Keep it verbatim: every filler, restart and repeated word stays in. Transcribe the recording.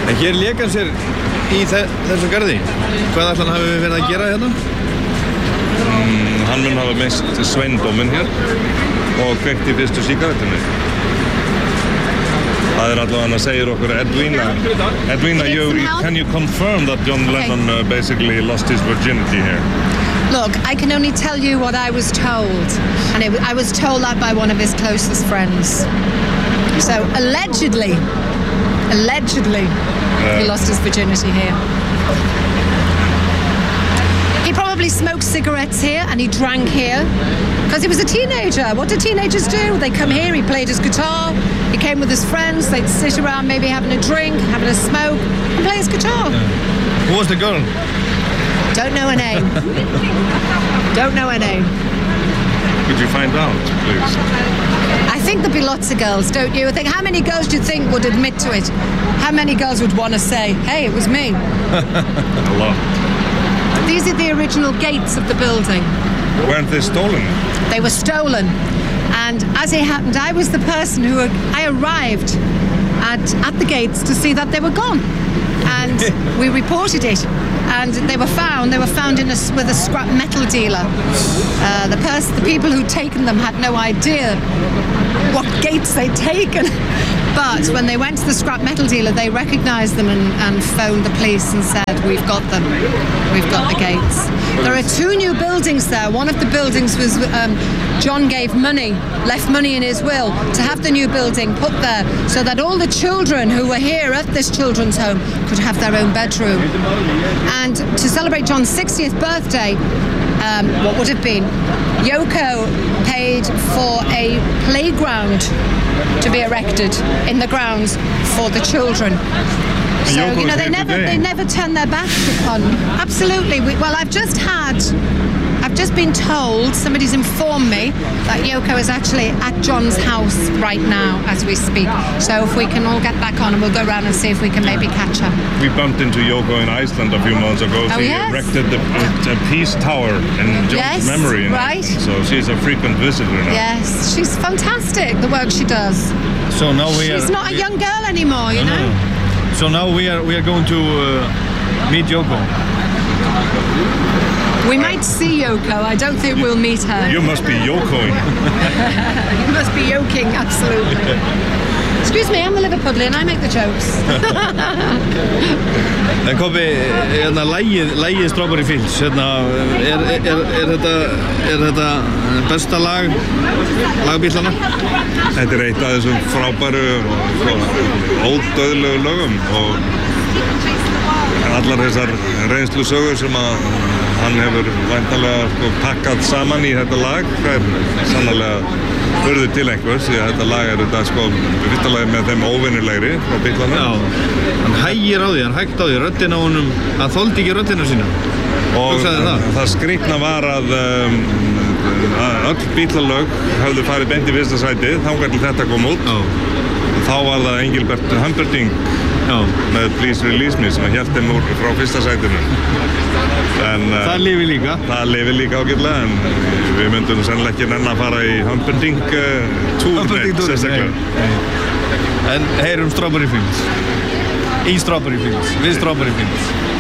En hér lék hann sér í þe þessu garði. Hvað ætla hann hafi verið að gera hérna? Mm, hann mun hafa mest sveindóminn hér og kveikt í fyrstu sígarettunni. Það er allavega að segja okkur Edwina. Edwina, you, can you confirm that John Lennon uh, basically lost his virginity here? Look, I can only tell you what I was told. And it, I was told that by one of his closest friends. So, allegedly, allegedly, uh, he lost his virginity here. He probably smoked cigarettes here and he drank here because he was a teenager. What do teenagers do? They come here, he played his guitar, he came with his friends, they'd sit around maybe having a drink, having a smoke and play his guitar. Yeah. Who was the girl? Don't know her name. Don't know her name. Could you find out, please? I think there'd be lots of girls, don't you? I think, how many girls do you think would admit to it? How many girls would want to say, hey, it was me? A lot. These are the original gates of the building. Weren't they stolen? They were stolen. And as it happened, I was the person who, I arrived at, at the gates to see that they were gone. And we reported it. And they were found, they were found in a, with a scrap metal dealer. Uh, the, pers the people who'd taken them had no idea what gates they'd taken. But when they went to the scrap metal dealer, they recognized them and, and phoned the police and said, we've got them, we've got the gates. There are two new buildings there. One of the buildings was, um, John gave money, left money in his will to have the new building put there so that all the children who were here at this children's home could have their own bedroom. And to celebrate John's sixtieth birthday, um, what would have been, Yoko paid for a playground to be erected in the grounds for the children. So, you know, they never, they never turn their back on. Absolutely. We, well, I've just had, I've just been told, somebody's informed me that Yoko is actually at John's house right now as we speak. So if we can all get back on and we'll go around and see if we can maybe catch her. We bumped into Yoko in Iceland a few months ago. Oh, she yes? erected the, the Peace Tower in John's yes, memory. In right. Iceland. So she's a frequent visitor now. Yes, she's fantastic, the work she does. So now we she's are, not a young girl anymore, you no, know. No. So now we are we are going to uh, meet Yoko. We might see Yoko. I don't think we'll meet her. You must be Yokoing. You must be yoking, absolutely. Excuse me, I'm the Liverpudlian, I make the jokes. En Kobbi, hérna lagið, lagið Strawberry Fields, hérna, er, er, er, er, þetta, er þetta besta lag, lagbílana? Þetta er eitt af þessum frábæru og ódauðlegu lögum og allar þessar reynslusögur sem að hann hefur væntanlega sko, pakkað saman í þetta lag, það er sannarlega urðu til einhvers, því að þetta lag er þetta sko, fyrsta lagi með þeim óvinnilegri frá Beatlesna. Já, hann hægir á því, hann hægt á því, röddin á honum, hann þoldi ekki röddina sína. Og það? það skrýtna var að um, öll Beatlelög höfðu farið beint í fyrsta sætið, þangað til þetta kom út. Já. Þá var það Engelbert Humperdinck Já. með Please Release Me sem hélt þeim úr frá fyrsta sætinu. En, það lifir líka. Það lifir líka ágætlega, en við myndum sennilega ekki nenn að fara í Humperdinck uh, túrneitt sérstaklega. En heyrum Strawberry Fields. Í Strawberry Fields, við Strawberry Fields.